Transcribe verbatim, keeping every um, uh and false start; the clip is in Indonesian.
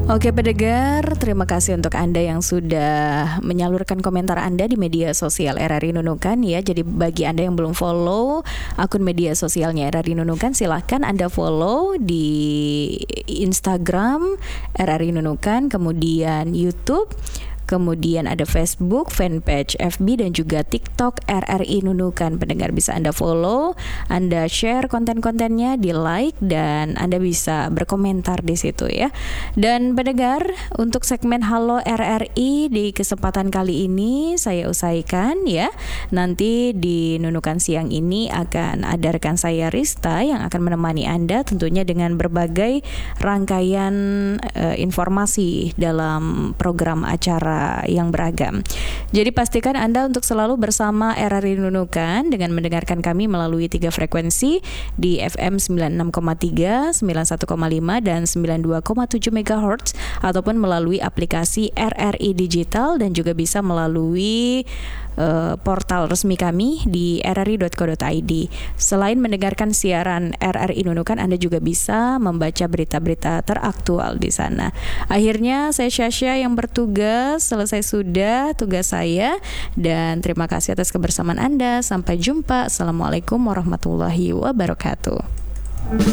Oke pendengar, terima kasih untuk Anda yang sudah menyalurkan komentar Anda di media sosial R R I Nunukan ya. Jadi bagi Anda yang belum follow akun media sosialnya R R I Nunukan, silahkan Anda follow di Instagram R R I Nunukan, kemudian YouTube, kemudian ada Facebook, fanpage F B dan juga TikTok R R I Nunukan. Pendengar bisa Anda follow, Anda share konten-kontennya, di like, dan Anda bisa berkomentar di situ ya. Dan pendengar, untuk segmen Halo R R I di kesempatan kali ini saya usaikan ya. Nanti di Nunukan siang ini akan ada rekan saya Rista yang akan menemani Anda tentunya dengan berbagai rangkaian uh, informasi dalam program acara yang beragam. Jadi pastikan Anda untuk selalu bersama R R I Nunukan dengan mendengarkan kami melalui tiga frekuensi di F M sembilan puluh enam koma tiga, sembilan puluh satu koma lima dan sembilan puluh dua koma tujuh megahertz ataupun melalui aplikasi R R I Digital dan juga bisa melalui uh, portal resmi kami di r r i dot co dot i d. Selain mendengarkan siaran R R I Nunukan, Anda juga bisa membaca berita-berita teraktual di sana. Akhirnya saya Syasha yang bertugas, selesai sudah tugas saya, dan terima kasih atas kebersamaan Anda. Sampai jumpa. Assalamualaikum warahmatullahi wabarakatuh.